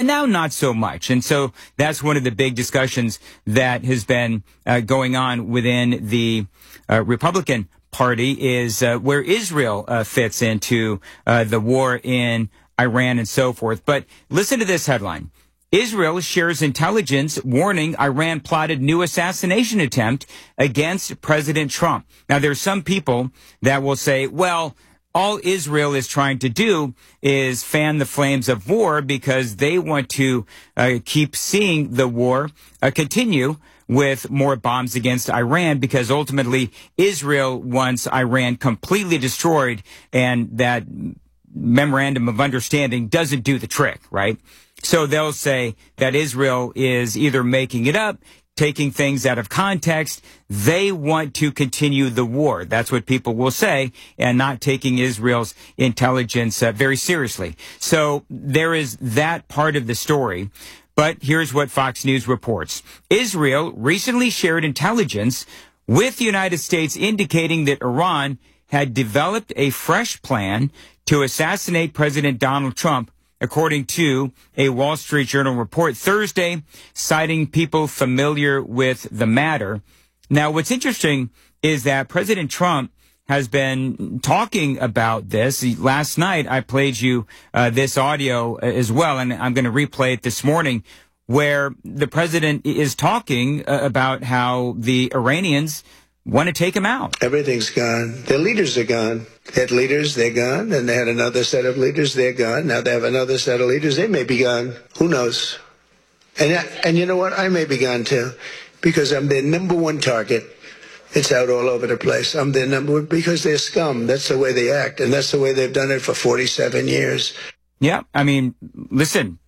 now not so much. And so that's one of the big discussions that has been going on within the Republican Party is where Israel fits into the war in Iran and so forth. But listen to this headline. Israel shares intelligence warning Iran plotted new assassination attempt against President Trump. Now, there's some people that will say, well, all Israel is trying to do is fan the flames of war because they want to keep seeing the war continue with more bombs against Iran, because ultimately Israel wants Iran completely destroyed, and that memorandum of understanding doesn't do the trick, right? So they'll say that Israel is either making it up, taking things out of context. They want to continue the war. That's what people will say, and not taking Israel's intelligence very seriously. So there is that part of the story. But here's what Fox News reports. Israel recently shared intelligence with the United States indicating that Iran had developed a fresh plan to assassinate President Donald Trump, according to a Wall Street Journal report Thursday, citing people familiar with the matter. Now, what's interesting is that President Trump has been talking about this. Last night, I played you this audio as well, and I'm going to replay it this morning, where the president is talking about how the Iranians want to take him out. Everything's gone. Their leaders are gone. They had leaders, they're gone. And they had another set of leaders, they're gone. Now they have another set of leaders, they may be gone. Who knows? And you know what? I may be gone too, because I'm their number one target. It's out all over the place. I'm their number one because they're scum. That's the way they act. And that's the way they've done it for 47 years. Yeah. I mean, listen,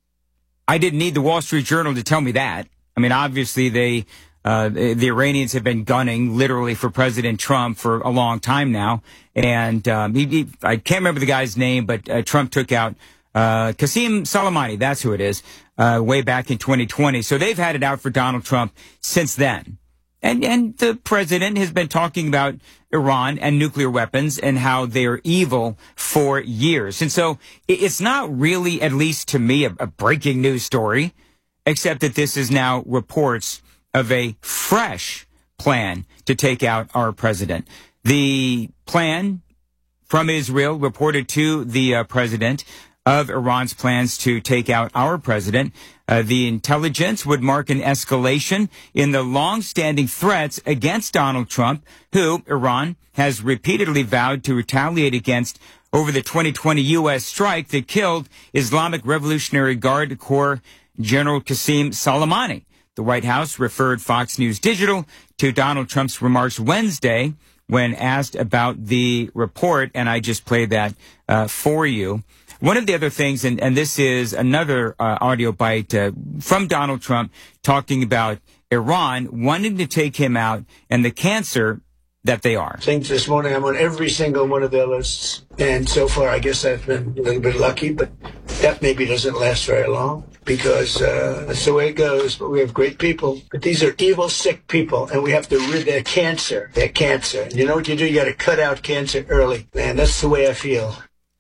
I didn't need the Wall Street Journal to tell me that. I mean, obviously the Iranians have been gunning literally for President Trump for a long time now. And I can't remember the guy's name, but Trump took out Qasem Soleimani. That's who it is, way back in 2020. So they've had it out for Donald Trump since then. And the president has been talking about Iran and nuclear weapons and how they are evil for years. And so it's not really, at least to me, a breaking news story, except that this is now reports of a fresh plan to take out our president. The plan from Israel reported to the president of Iran's plans to take out our president. The intelligence would mark an escalation in the long-standing threats against Donald Trump, who Iran has repeatedly vowed to retaliate against over the 2020 U.S. strike that killed Islamic Revolutionary Guard Corps General Qasem Soleimani. The White House referred Fox News Digital to Donald Trump's remarks Wednesday when asked about the report, and I just played that for you. One of the other things, and this is another audio bite from Donald Trump talking about Iran wanting to take him out and the cancer that they are. Things this morning, I'm on every single one of their lists. And so far, I guess I've been a little bit lucky, but that maybe doesn't last very long because that's the way it goes. But we have great people. But these are evil, sick people, and we have to rid their cancer. Their cancer. And you know what you do? You got to cut out cancer early. Man, that's the way I feel.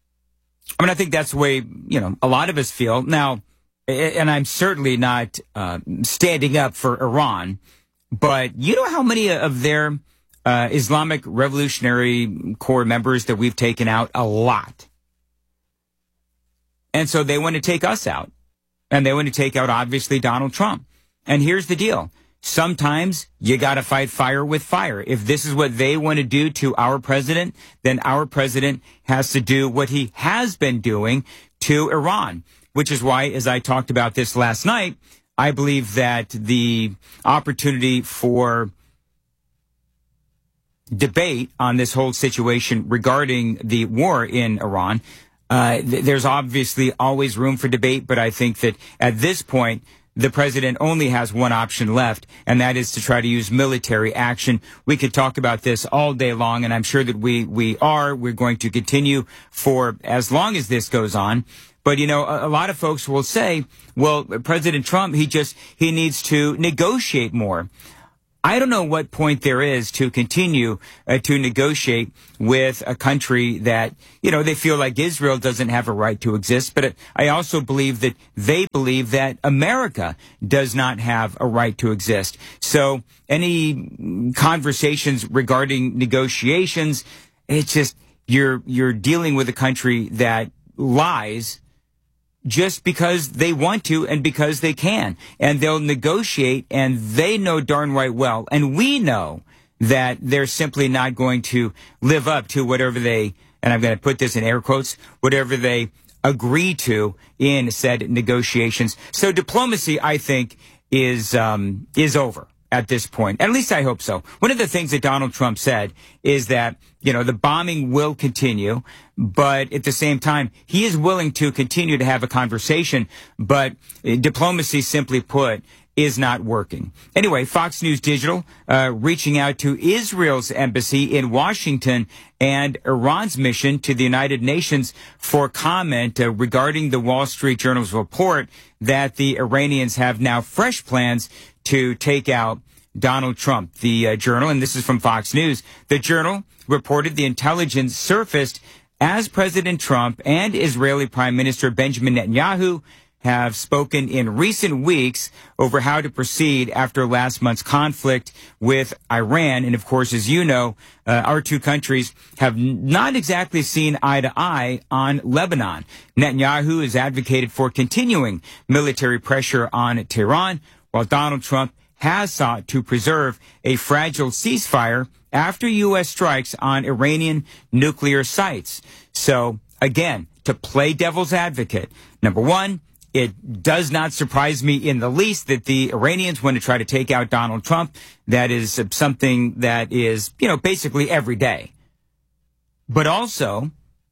I mean, I think that's the way, a lot of us feel. Now, and I'm certainly not standing up for Iran, but you know how many of their Islamic Revolutionary Corps members that we've taken out? A lot. And so they want to take us out. And they want to take out, obviously, Donald Trump. And here's the deal. Sometimes you got to fight fire with fire. If this is what they want to do to our president, then our president has to do what he has been doing to Iran, which is why, as I talked about this last night, I believe that the opportunity for debate on this whole situation regarding the war in Iran, there's obviously always room for debate, but I think that at this point, the president only has one option left, and that is to try to use military action. We could talk about this all day long, and I'm sure that we're going to continue for as long as this goes on. But, a lot of folks will say, well, President Trump, he needs to negotiate more. I don't know what point there is to continue to negotiate with a country that, they feel like Israel doesn't have a right to exist. But I also believe that they believe that America does not have a right to exist. So any conversations regarding negotiations, it's just you're dealing with a country that lies just because they want to and because they can. And they'll negotiate, and they know darn right well, and we know that they're simply not going to live up to whatever they, and I'm going to put this in air quotes, whatever they agree to in said negotiations. So diplomacy, I think, is over at this point. At least I hope so. One of the things that Donald Trump said is that, the bombing will continue, but at the same time, he is willing to continue to have a conversation, but diplomacy, simply put, is not working. Anyway, Fox News Digital reaching out to Israel's embassy in Washington and Iran's mission to the United Nations for comment regarding the Wall Street Journal's report that the Iranians have now fresh plans to take out Donald Trump. The Journal, and this is from Fox News, the Journal reported the intelligence surfaced as President Trump and Israeli Prime Minister Benjamin Netanyahu have spoken in recent weeks over how to proceed after last month's conflict with Iran. And of course, as you know, our two countries have not exactly seen eye to eye on Lebanon. Netanyahu has advocated for continuing military pressure on Tehran, while Donald Trump has sought to preserve a fragile ceasefire after U.S. strikes on Iranian nuclear sites. So, again, to play devil's advocate, number one, it does not surprise me in the least that the Iranians want to try to take out Donald Trump. That is something that is, basically every day. But also,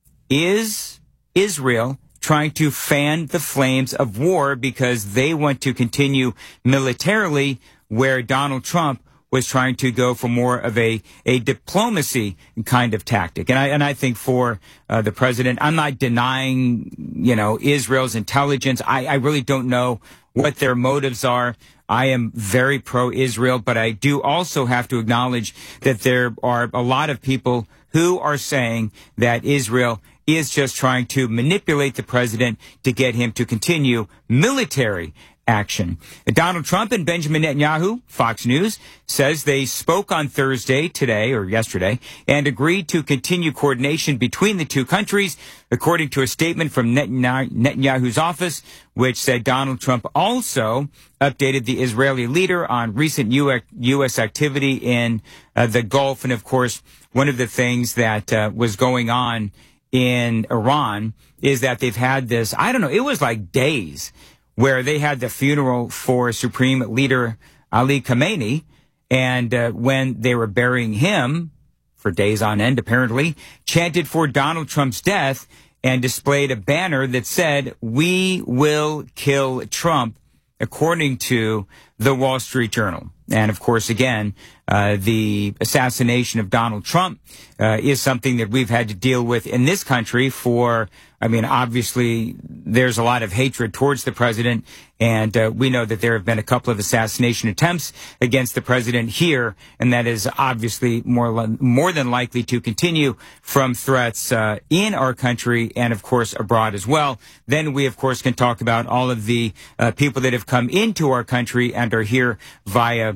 is Israel trying to fan the flames of war because they want to continue militarily where Donald Trump was trying to go for more of a diplomacy kind of tactic. And I think for the president, I'm not denying, Israel's intelligence. I really don't know what their motives are. I am very pro-Israel, but I do also have to acknowledge that there are a lot of people who are saying that Israel is just trying to manipulate the president to get him to continue military action. Donald Trump and Benjamin Netanyahu, Fox News, says they spoke on Thursday, today or yesterday, and agreed to continue coordination between the two countries, according to a statement from Netanyahu's office, which said Donald Trump also updated the Israeli leader on recent U.S. activity in the Gulf. And of course, one of the things that was going on in Iran is that they've had this, it was like days, where they had the funeral for Supreme Leader Ali Khamenei, and when they were burying him, for days on end apparently, chanted for Donald Trump's death and displayed a banner that said, "We will kill Trump," according to the Wall Street Journal. And of course, again, the assassination of Donald Trump is something that we've had to deal with in this country for, obviously, there's a lot of hatred towards the president, and we know that there have been a couple of assassination attempts against the president here, and that is obviously more than likely to continue from threats in our country and, of course, abroad as well. Then we, of course, can talk about all of the people that have come into our country and are here via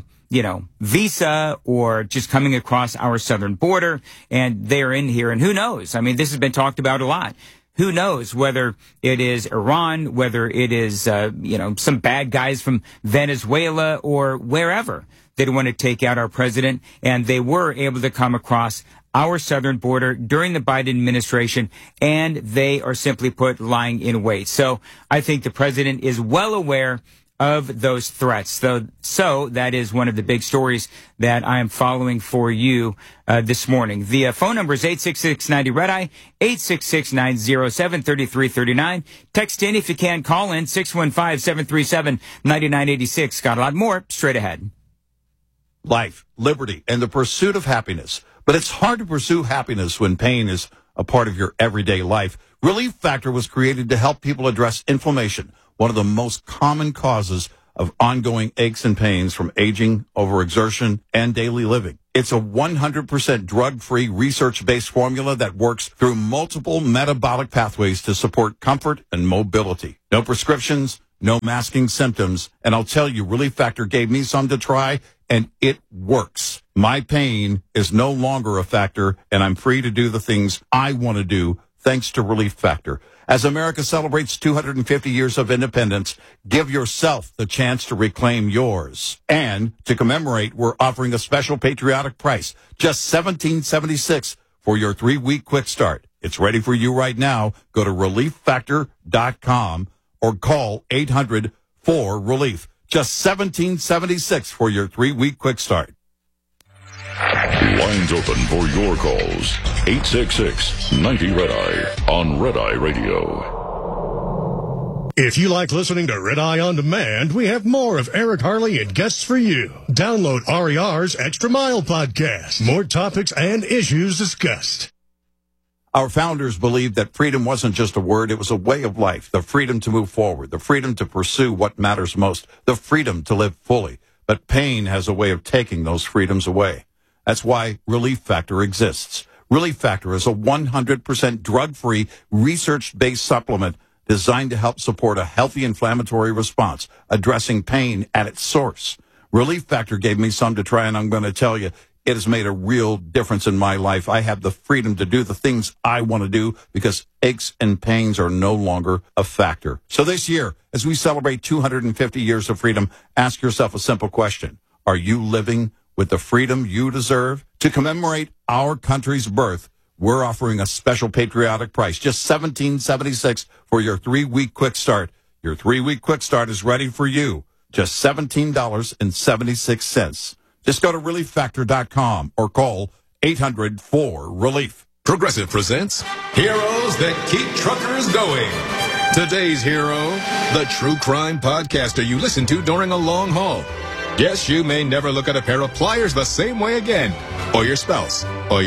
visa or just coming across our southern border, and they're in here. And who knows? This has been talked about a lot. Who knows whether it is Iran, whether it is, some bad guys from Venezuela or wherever that want to take out our president. And they were able to come across our southern border during the Biden administration, and they are simply put lying in wait. So I think the president is well aware of those threats. So that is one of the big stories that I am following for you this morning. The phone number is 866-90-RED-EYE, 866-907-3339. Text in if you can. Call in 615-737-9986. Got a lot more straight ahead. Life, liberty, and the pursuit of happiness. But it's hard to pursue happiness when pain is a part of your everyday life. Relief Factor was created to help people address inflammation, one of the most common causes of ongoing aches and pains from aging, overexertion, and daily living. It's a 100% drug-free, research-based formula that works through multiple metabolic pathways to support comfort and mobility. No prescriptions, no masking symptoms, and I'll tell you, Relief Factor gave me some to try, and it works. My pain is no longer a factor, and I'm free to do the things I want to do thanks to Relief Factor. As America celebrates 250 years of independence, give yourself the chance to reclaim yours. And to commemorate, we're offering a special patriotic price, just $17.76 for your 3-week quick start. It's ready for you right now. Go to ReliefFactor.com or call 800-4RELIEF. Just $17.76 for your 3-week quick start. Lines open for your calls. 866-90-RED-EYE on Red Eye Radio. If you like listening to Red Eye On Demand, we have more of Eric Harley and guests for you. Download RER's Extra Mile podcast. More topics and issues discussed. Our founders believed that freedom wasn't just a word, it was a way of life. The freedom to move forward, the freedom to pursue what matters most, the freedom to live fully. But pain has a way of taking those freedoms away. That's why Relief Factor exists. Relief Factor is a 100% drug-free, research-based supplement designed to help support a healthy inflammatory response, addressing pain at its source. Relief Factor gave me some to try, and I'm going to tell you, it has made a real difference in my life. I have the freedom to do the things I want to do because aches and pains are no longer a factor. So this year, as we celebrate 250 years of freedom, ask yourself a simple question. Are you living with the freedom you deserve? To commemorate our country's birth, we're offering a special patriotic price, just $17.76 for your 3-week quick start. Your 3-week quick start is ready for you. Just $17.76. Just go to ReliefFactor.com or call 800-4RELIEF. Progressive presents Heroes That Keep Truckers Going. Today's hero, the true crime podcaster you listen to during a long haul. Yes, you may never look at a pair of pliers the same way again. Or your spouse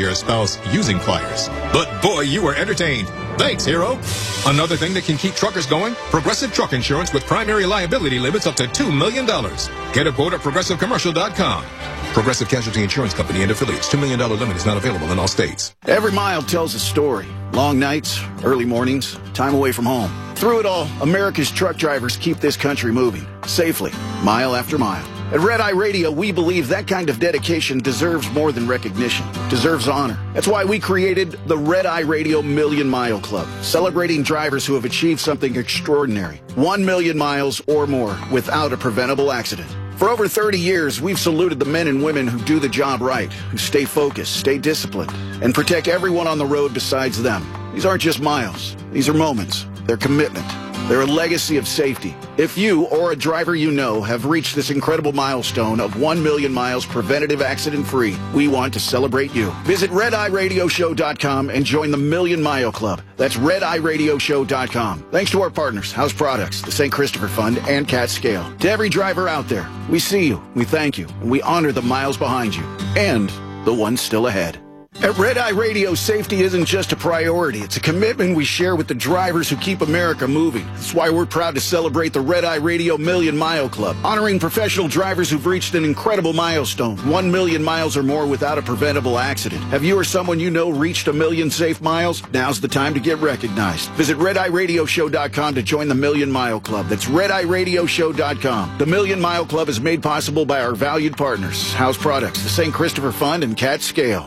using pliers. But boy, you were entertained. Thanks, hero. Another thing that can keep truckers going, Progressive Truck Insurance with primary liability limits up to $2 million. Get a quote at ProgressiveCommercial.com. Progressive Casualty Insurance Company and affiliates. $2 million limit is not available in all states. Every mile tells a story. Long nights, early mornings, time away from home. Through it all, America's truck drivers keep this country moving, safely, mile after mile. At Red Eye Radio, we believe that kind of dedication deserves more than recognition, deserves honor. That's why we created the Red Eye Radio Million Mile Club, celebrating drivers who have achieved something extraordinary. 1 million miles or more without a preventable accident. For over 30 years, we've saluted the men and women who do the job right, who stay focused, stay disciplined, and protect everyone on the road besides them. These aren't just miles. These are moments. They're commitment. They're a legacy of safety. If you or a driver you know have reached this incredible milestone of 1 million miles preventative accident-free, we want to celebrate you. Visit RedEyeRadioShow.com and join the Million Mile Club. That's RedEyeRadioShow.com. Thanks to our partners, House Products, the St. Christopher Fund, and Cat Scale. To every driver out there, we see you, we thank you, and we honor the miles behind you and the ones still ahead. At Red Eye Radio, safety isn't just a priority. It's a commitment we share with the drivers who keep America moving. That's why we're proud to celebrate the Red Eye Radio Million Mile Club, honoring professional drivers who've reached an incredible milestone, 1 million miles or more without a preventable accident. Have you or someone you know reached 1 million safe miles? Now's the time to get recognized. Visit RedEyeRadioShow.com to join the Million Mile Club. That's RedEyeRadioShow.com. The Million Mile Club is made possible by our valued partners, House Products, the St. Christopher Fund, and Cat Scale.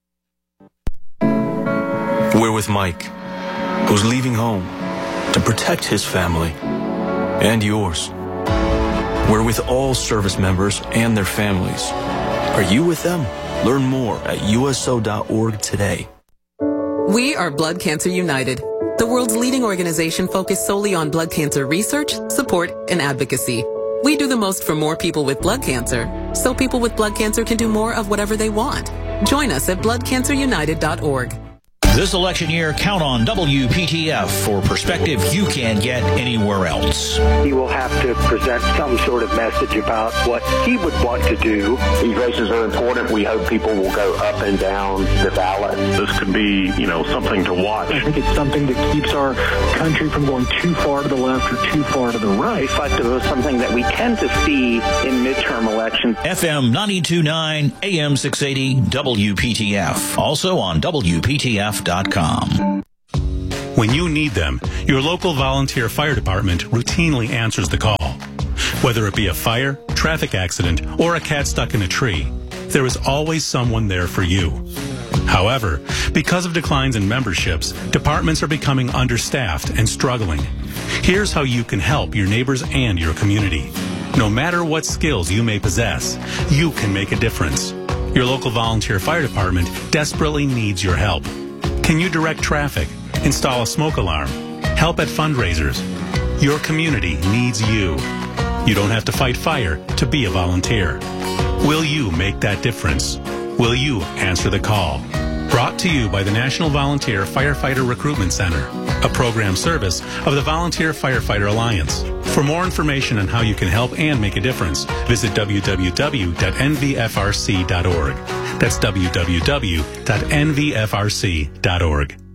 We're with Mike, who's leaving home to protect his family and yours. We're with all service members and their families. Are you with them? Learn more at USO.org today. We are Blood Cancer United, the world's leading organization focused solely on blood cancer research, support, and advocacy. We do the most for more people with blood cancer, so people with blood cancer can do more of whatever they want. Join us at bloodcancerunited.org. This election year, count on WPTF for perspective you can't get anywhere else. He will have to present some sort of message about what he would want to do. These races are important. We hope people will go up and down the ballot. This could be, something to watch. I think it's something that keeps our country from going too far to the left or too far to the right. Reflective of something that we tend to see in midterm elections. FM 92.9, AM 680, WPTF. Also on WPTF.com. When you need them, your local volunteer fire department routinely answers the call. Whether it be a fire, traffic accident, or a cat stuck in a tree, there is always someone there for you. However, because of declines in memberships, departments are becoming understaffed and struggling. Here's how you can help your neighbors and your community. No matter what skills you may possess, you can make a difference. Your local volunteer fire department desperately needs your help. Can you direct traffic, install a smoke alarm, help at fundraisers? Your community needs you. You don't have to fight fire to be a volunteer. Will you make that difference? Will you answer the call? Brought to you by the National Volunteer Firefighter Recruitment Center, a program service of the Volunteer Firefighter Alliance. For more information on how you can help and make a difference, visit www.nvfrc.org. That's www.nvfrc.org.